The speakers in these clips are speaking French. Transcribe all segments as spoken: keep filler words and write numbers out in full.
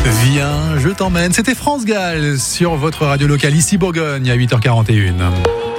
Viens, je t'emmène. C'était France Gall sur votre radio locale ici Bourgogne à huit heures quarante et une.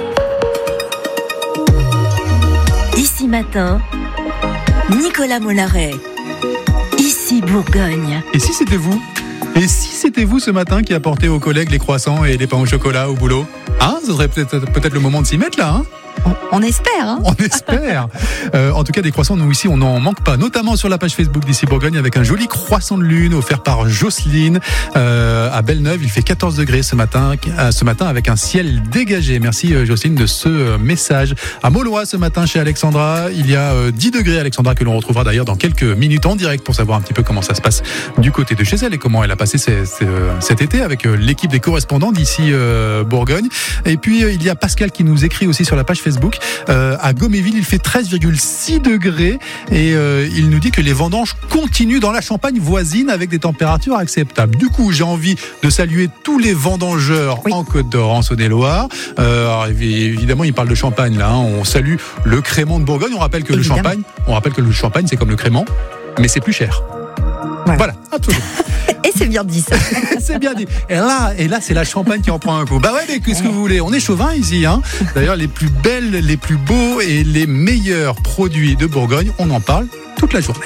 Ici matin, Nicolas Mollaret. Ici Bourgogne. Et si c'était vous ? Et si c'était vous ce matin qui apportez aux collègues les croissants et les pains au chocolat au boulot ? Hein ? Ce serait peut-être, peut-être le moment de s'y mettre là, hein ? On, on espère, hein. On espère. euh, En tout cas, des croissants, nous ici, on n'en manque pas. Notamment sur la page Facebook d'ici Bourgogne avec un joli croissant de lune offert par Jocelyne euh, à Belle-Neuve. Il fait quatorze degrés ce matin, euh, ce matin avec un ciel dégagé. Merci euh, Jocelyne de ce euh, message. À Maulois ce matin chez Alexandra, il y a euh, dix degrés Alexandra que l'on retrouvera d'ailleurs dans quelques minutes en direct pour savoir un petit peu comment ça se passe du côté de chez elle et comment elle a passé ces, ces, euh, cet été avec euh, l'équipe des correspondants d'ici euh, Bourgogne. Et puis euh, il y a Pascal qui nous écrit aussi sur la page Facebook. Euh, à Goméville, il fait treize virgule six degrés et euh, il nous dit que les vendanges continuent dans la Champagne voisine avec des températures acceptables. Du coup, j'ai envie de saluer tous les vendangeurs oui. en Côte d'Or, en Saône-et-Loire. Euh, alors, évidemment, il parle de Champagne là. Hein. On salue le crément de Bourgogne. On rappelle que évidemment. le Champagne, on rappelle que le Champagne, c'est comme le crément, mais c'est plus cher. Ouais. Voilà, absolument. Et c'est bien dit ça. C'est bien dit. Et là, et là, c'est la Champagne qui en prend un coup. Bah ouais, mais qu'est-ce que vous voulez ? On est chauvin ici, hein. D'ailleurs, les plus belles, les plus beaux et les meilleurs produits de Bourgogne, on en parle toute la journée.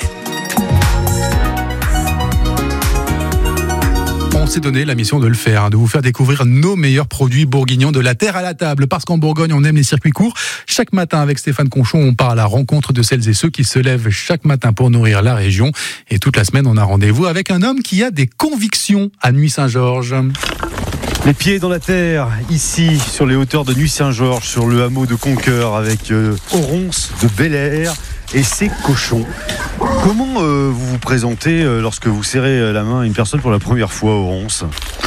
On s'est donné la mission de le faire, de vous faire découvrir nos meilleurs produits bourguignons de la terre à la table. Parce qu'en Bourgogne, on aime les circuits courts. Chaque matin, avec Stéphane Conchon, on part à la rencontre de celles et ceux qui se lèvent chaque matin pour nourrir la région. Et toute la semaine, on a rendez-vous avec un homme qui a des convictions à Nuits-Saint-Georges. Les pieds dans la terre, ici, sur les hauteurs de Nuits-Saint-Georges, sur le hameau de Conqueur, avec euh, Oronce de Bel-Air et ses cochons. Comment euh, vous vous présentez euh, lorsque vous serrez la main à une personne pour la première fois, Oronce ?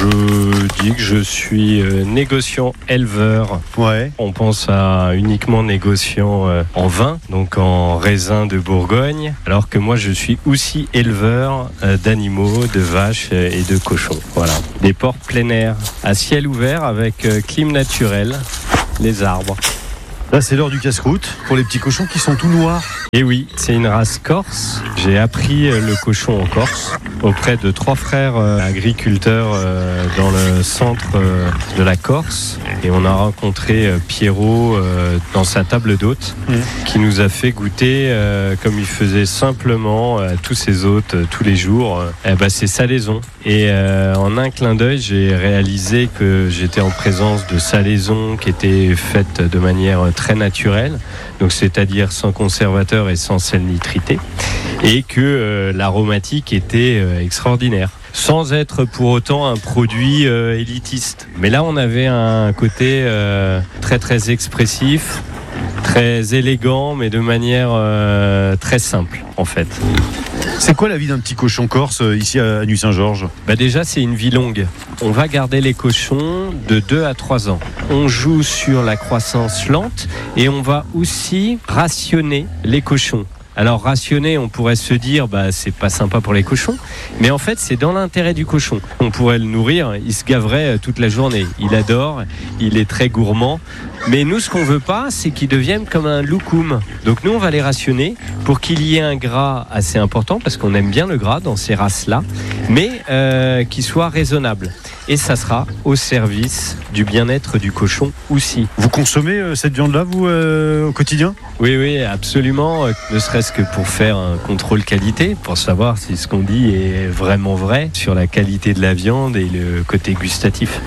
Je dis que je suis euh, négociant éleveur. Ouais. On pense à uniquement négociant euh, en vin, donc en raisin de Bourgogne, alors que moi je suis aussi éleveur euh, d'animaux, de vaches euh, et de cochons. Voilà. Des ports plein air, à ciel ouvert avec euh, clim naturel, les arbres. Là, c'est l'heure du casse-croûte pour les petits cochons qui sont tout noirs. Et oui, c'est une race corse. J'ai appris le cochon en Corse auprès de trois frères euh, agriculteurs euh, dans le centre euh, de la Corse. Et on a rencontré euh, Pierrot euh, dans sa table d'hôtes mmh. qui nous a fait goûter, euh, comme il faisait simplement à euh, tous ses hôtes euh, tous les jours, euh, eh ben, c'est salaison. Et euh, en un clin d'œil, j'ai réalisé que j'étais en présence de salaison qui était faite de manière très naturelle, donc c'est-à-dire sans conservateur et sans sel nitrité, et que euh, l'aromatique était euh, extraordinaire, sans être pour autant un produit euh, élitiste. Mais là, on avait un côté euh, très très expressif, très élégant, mais de manière euh, très simple, en fait. C'est quoi la vie d'un petit cochon corse euh, ici à Nuits-Saint-Georges ? Bah déjà, c'est une vie longue. On va garder les cochons de deux à trois ans. On joue sur la croissance lente et on va aussi rationner les cochons. Alors rationner, on pourrait se dire bah c'est pas sympa pour les cochons, mais en fait c'est dans l'intérêt du cochon. On pourrait le nourrir, il se gaverait toute la journée. Il adore, il est très gourmand. Mais nous, ce qu'on veut pas, c'est qu'ils deviennent comme un loukoum. Donc nous, on va les rationner pour qu'il y ait un gras assez important, parce qu'on aime bien le gras dans ces races-là, mais euh, qui soit raisonnable. Et ça sera au service du bien-être du cochon aussi. Vous consommez euh, cette viande-là, vous, euh, au quotidien ? Oui, oui, absolument. Euh, ne serait-ce que pour faire un contrôle qualité, pour savoir si ce qu'on dit est vraiment vrai sur la qualité de la viande et le côté gustatif.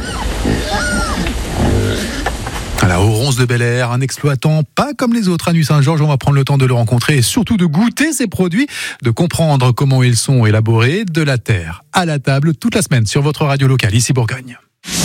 Voilà, Oronce de Bel-Air, un exploitant pas comme les autres à Nuits-Saint-Georges. On va prendre le temps de le rencontrer et surtout de goûter ces produits, de comprendre comment ils sont élaborés, de la terre à la table toute la semaine sur votre radio locale, ici Bourgogne.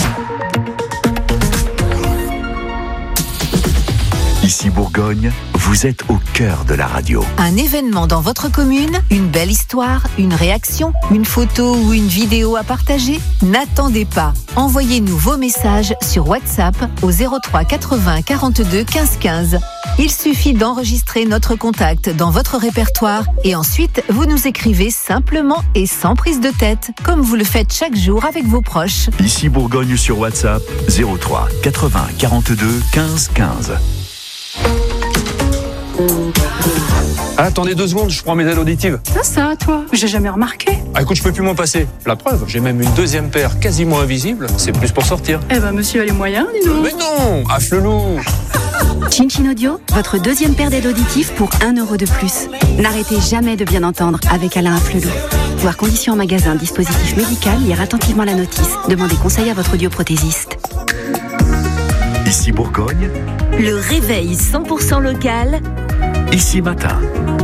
Ici Bourgogne, vous êtes au cœur de la radio. Un événement dans votre commune, une belle histoire, une réaction, une photo ou une vidéo à partager ? N'attendez pas. Envoyez-nous vos messages sur WhatsApp au zéro trois quatre-vingts quarante-deux quinze quinze. Il suffit d'enregistrer notre contact dans votre répertoire et ensuite vous nous écrivez simplement et sans prise de tête, comme vous le faites chaque jour avec vos proches. Ici Bourgogne sur WhatsApp, zéro trois quatre-vingts quarante-deux quinze quinze. Ah, attendez deux secondes, je prends mes aides auditives. Ça, ça, toi, j'ai jamais remarqué. Ah, écoute, je peux plus m'en passer. La preuve, j'ai même une deuxième paire quasiment invisible. C'est plus pour sortir. Eh ben, monsieur a les moyens, dis donc. Mais non, affle-loup. Chin Chin Audio, votre deuxième paire d'aides auditives pour un euro de plus. N'arrêtez jamais de bien entendre avec Alain Afflelou. Voir conditions en magasin, dispositif médical, lire attentivement la notice. Demandez conseil à votre audioprothésiste. Ici Bourgogne, Le réveil cent pour cent local. ici Matin.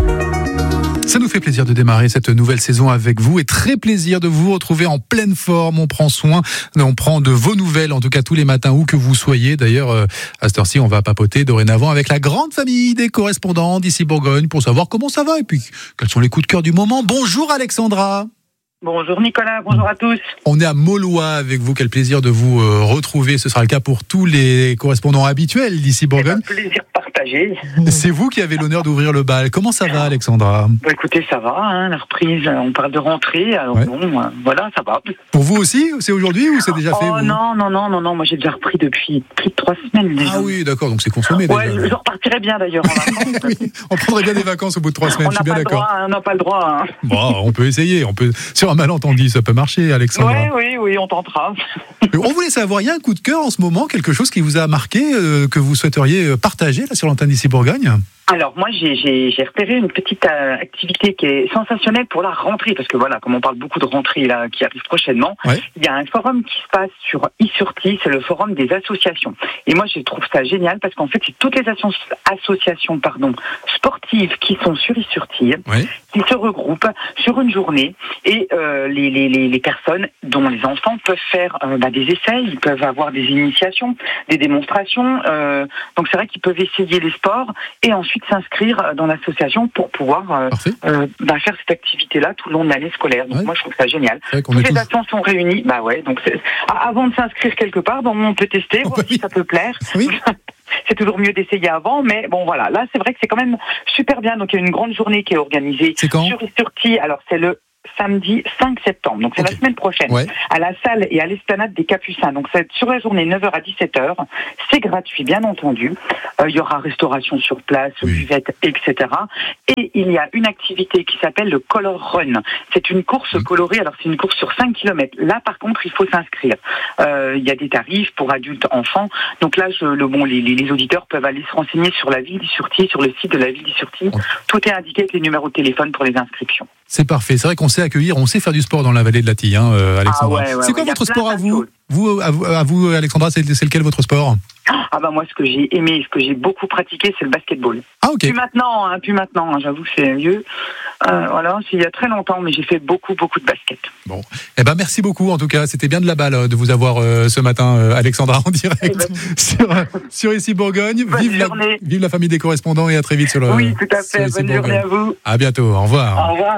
Ça nous fait plaisir de démarrer cette nouvelle saison avec vous et très plaisir de vous retrouver en pleine forme. On prend soin, on prend de vos nouvelles, en tout cas tous les matins, où que vous soyez. D'ailleurs, à cette heure-ci, on va papoter dorénavant avec la grande famille des correspondants d'ici Bourgogne pour savoir comment ça va et puis quels sont les coups de cœur du moment. Bonjour Alexandra. Bonjour Nicolas, bonjour à tous. On est à Maulois avec vous, quel plaisir de vous euh, retrouver. Ce sera le cas pour tous les correspondants habituels d'ici Bourgogne. C'est un plaisir partagé. C'est vous qui avez l'honneur d'ouvrir le bal. Comment ça va Alexandra ? Bon, écoutez, ça va, hein, la reprise, on parle de rentrée, alors Ouais. bon, euh, voilà, ça va. Pour vous aussi ? C'est aujourd'hui ou c'est déjà fait Oh vous non, non, non, non, non, moi j'ai déjà repris depuis plus de trois semaines déjà. Ah oui, d'accord, donc c'est consommé Ouais, déjà. je repartirai bien d'ailleurs en vacances. On prendrait bien des vacances au bout de trois semaines, On je n'a suis bien pas le d'accord. droit, hein, on n'a pas le droit. Hein. Bon, on peut essayer, on peut. Sur un malentendu, ça peut marcher, Alexandra. Ouais, oui, oui, on tentera. On voulait savoir, il y a un coup de cœur en ce moment, quelque chose qui vous a marqué, euh, que vous souhaiteriez partager là sur l'antenne d'ici Bourgogne ? Alors moi j'ai, j'ai, j'ai repéré une petite euh, activité qui est sensationnelle pour la rentrée, parce que voilà, comme on parle beaucoup de rentrée là qui arrive prochainement, Ouais. il y a un forum qui se passe sur i-sur-ti, c'est le forum des associations. Et moi je trouve ça génial parce qu'en fait c'est toutes les asso- associations pardon, sportives qui sont sur i-sur-ti, Ouais. qui se regroupent sur une journée et euh, les, les, les, les personnes dont les enfants peuvent faire euh, bah, des essais, ils peuvent avoir des initiations, des démonstrations, euh, donc c'est vrai qu'ils peuvent essayer les sports et ensuite s'inscrire dans l'association pour pouvoir euh, Parfait. euh, bah, faire cette activité-là tout le long de l'année scolaire. Donc Ouais. moi je trouve ça génial. C'est vrai qu'on Toutes est les tous- actions sont réunies, bah ouais. Donc c'est... Ah, avant de s'inscrire quelque part, bon, on peut tester, Oh, voir bah si oui. ça peut plaire. Oui. C'est toujours mieux d'essayer avant, mais bon voilà. Là c'est vrai que c'est quand même super bien. Donc il y a une grande journée qui est organisée C'est quand ? sur i-sur-ti. Alors c'est le samedi cinq septembre, donc c'est Ok. la semaine prochaine, Ouais. à la salle et à l'esplanade des Capucins. Donc c'est sur la journée neuf heures à dix-sept heures. C'est gratuit, bien entendu. Euh, il y aura restauration sur place, Oui. buvette, et cetera. Et il y a une activité qui s'appelle le Color Run. C'est une course Mmh. colorée. Alors c'est une course sur cinq kilomètres. Là par contre, il faut s'inscrire. Euh, il y a des tarifs pour adultes, enfants. Donc là, je, le, bon, les, les, les auditeurs peuvent aller se renseigner sur la ville d'Issurti, sur le site de la ville d'Issurti. Ok. Tout est indiqué avec les numéros de téléphone pour les inscriptions. C'est parfait. C'est vrai qu'on sait accueillir, on sait faire du sport dans la vallée de la Tille, hein, euh, Alexandra. Ah ouais, ouais, c'est quoi ouais, il y a votre plein, sport à plein de vous choses. vous à, vous, à vous, Alexandra, c'est, c'est lequel votre sport ? Ah bah moi, ce que j'ai aimé, ce que j'ai beaucoup pratiqué, c'est le basketball. Ah ok. Plus maintenant, hein, plus maintenant. Hein, j'avoue que c'est vieux. Euh, voilà, c'est il y a très longtemps, mais j'ai fait beaucoup, beaucoup de basket. Bon, eh ben merci beaucoup en tout cas. C'était bien de la balle euh, de vous avoir euh, ce matin, euh, Alexandra, en direct Eh ben, sur, euh, sur ici Bourgogne. Bonne Vive la, journée. vive la famille des correspondants et à très vite sur le. oui, tout à sur fait. Ici Bonne Bourgogne. journée à vous. À bientôt. Au revoir. Au revoir.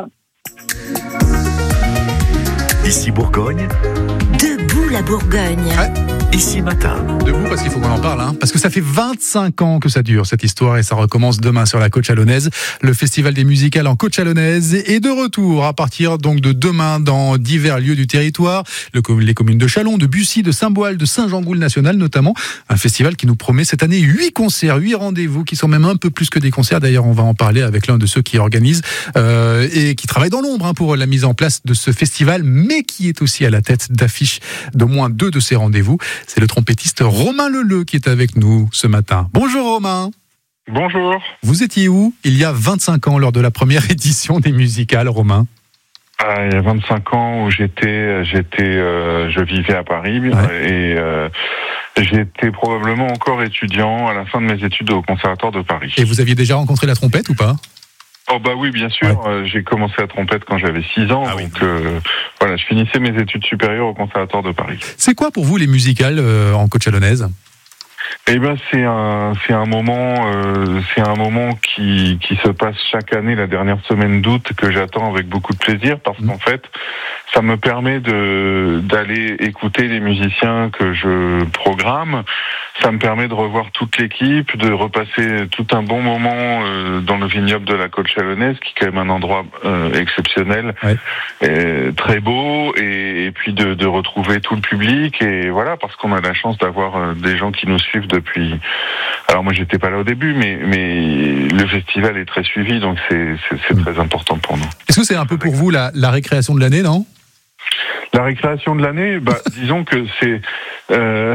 Ici Bourgogne, Debout la Bourgogne. ici Matin. Debout parce qu'il faut qu'on en parle, hein, parce que ça fait vingt-cinq ans que ça dure cette histoire et ça recommence demain sur la côte chalonnaise. Le festival des musicales en côte chalonnaise est de retour à partir donc de demain dans divers lieux du territoire, le, les communes de Chalon, de Bussy, de Saint-Boal, de Saint-Jean-Goul national notamment. Un festival qui nous promet cette année huit concerts, huit rendez-vous qui sont même un peu plus que des concerts. D'ailleurs, on va en parler avec l'un de ceux qui organisent euh, et qui travaille dans l'ombre hein, pour la mise en place de ce festival, mais qui est aussi à la tête d'affiches d'au moins deux de ces rendez-vous. C'est le trompettiste Romain Leleu qui est avec nous ce matin. Bonjour Romain. Bonjour. Vous étiez où il y a vingt-cinq ans lors de la première édition des musicales, Romain? Ah, il y a vingt-cinq ans où j'étais, j'étais, euh, je vivais à Paris Ouais. et euh, j'étais probablement encore étudiant à la fin de mes études au Conservatoire de Paris. Et vous aviez déjà rencontré la trompette ou pas? Oh bah oui, bien sûr. Ouais. Euh, j'ai commencé à trompette quand j'avais six ans, Ah oui. donc euh, voilà, je finissais mes études supérieures au Conservatoire de Paris. C'est quoi pour vous les musicales euh, en côte chalonnaise? Eh ben c'est un c'est un moment euh, c'est un moment qui qui se passe chaque année la dernière semaine d'août que j'attends avec beaucoup de plaisir parce Mmh. qu'en fait ça me permet de d'aller écouter les musiciens que je programme, ça me permet de revoir toute l'équipe, de repasser tout un bon moment euh, dans le vignoble de la côte chalonnaise qui est quand même un endroit euh, exceptionnel, Ouais. et très beau et, et puis de, de retrouver tout le public, et voilà, parce qu'on a la chance d'avoir des gens qui nous suivent depuis. Alors moi j'étais pas là au début, mais mais le festival est très suivi, donc c'est c'est, c'est très important pour nous. Est-ce que c'est un peu pour vous la, la récréation de l'année, non ? La récréation de l'année, bah, disons que c'est euh,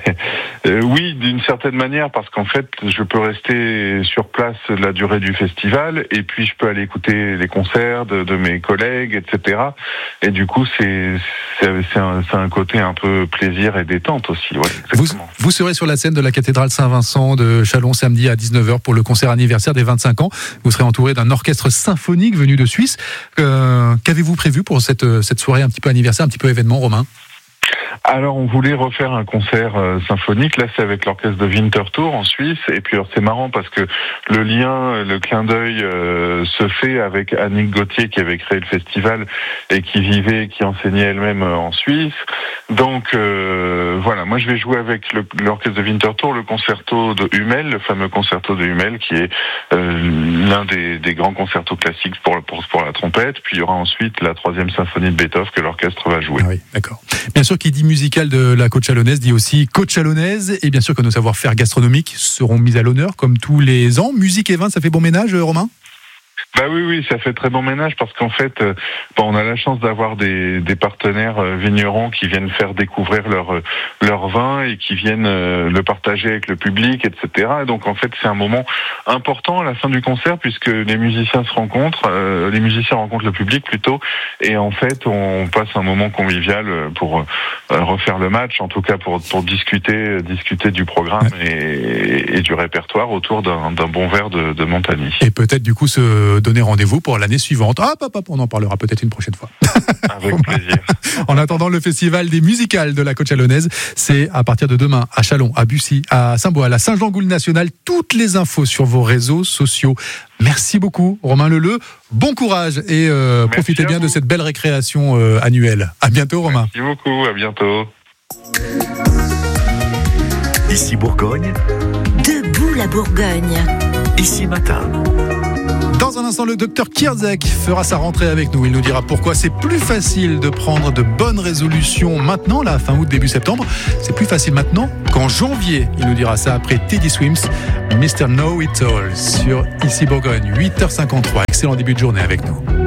euh, oui, d'une certaine manière, parce qu'en fait, je peux rester sur place la durée du festival, et puis je peux aller écouter les concerts de, de mes collègues, et cetera. Et du coup, c'est c'est, c'est, un, c'est un côté un peu plaisir et détente aussi. Ouais, vous, vous serez sur la scène de la cathédrale Saint-Vincent de Châlons samedi à dix-neuf heures pour le concert anniversaire des vingt-cinq ans. Vous serez entouré d'un orchestre symphonique venu de Suisse. Euh, qu'avez-vous prévu pour cette, cette soirée un petit peu anniversaire, un petit peu événement, Romain ? Alors, on voulait refaire un concert euh, symphonique. Là, c'est avec l'orchestre de Winterthur en Suisse. Et puis, alors, c'est marrant parce que le lien, le clin d'œil euh, se fait avec Annick Gauthier qui avait créé le festival et qui vivait, qui enseignait elle-même euh, en Suisse. Donc, euh, voilà. Moi, je vais jouer avec le, l'orchestre de Winterthur le concerto de Hummel, le fameux concerto de Hummel, qui est euh, l'un des, des grands concertos classiques pour, pour, pour la trompette. Puis, il y aura ensuite la troisième symphonie de Beethoven que l'orchestre va jouer. Ah oui, d'accord. Bien sûr, qui dit musical de la côte chalonnaise dit aussi côte chalonnaise, et bien sûr que nos savoir-faire gastronomiques seront mis à l'honneur comme tous les ans. Musique et vin, ça fait bon ménage, Romain ? Bah oui, oui, ça fait très bon ménage parce qu'en fait, euh, bon, on a la chance d'avoir des, des partenaires euh, vignerons qui viennent faire découvrir leur euh, leur vin et qui viennent euh, le partager avec le public, et cetera. Et donc en fait, c'est un moment important à la fin du concert puisque les musiciens se rencontrent, euh, les musiciens rencontrent le public plutôt, et en fait, on passe un moment convivial pour euh, refaire le match, en tout cas pour pour discuter discuter du programme et, et du répertoire autour d'un, d'un bon verre de, de Montagny. Et peut-être du coup se donner rendez-vous pour l'année suivante. Ah, papa, on en parlera peut-être une prochaine fois. Avec plaisir. En attendant, le festival des musicales de la côte chalonnaise, c'est à partir de demain à Châlons, à Bussy, à Saint-Boal, à Saint-Jean-Goul National. Toutes les infos sur vos réseaux sociaux. Merci beaucoup, Romain Leleu. Bon courage et euh, profitez bien de cette belle récréation euh, annuelle. À bientôt, Romain. Merci beaucoup, à bientôt. Ici Bourgogne. Debout la Bourgogne. Ici Matin. Dans un instant, le docteur Kierzek fera sa rentrée avec nous. Il nous dira pourquoi c'est plus facile de prendre de bonnes résolutions maintenant, là, fin août, début septembre. C'est plus facile maintenant qu'en janvier. Il nous dira ça après Teddy Swims, mister Know It All, sur Ici Bourgogne, huit heures cinquante-trois. Excellent début de journée avec nous.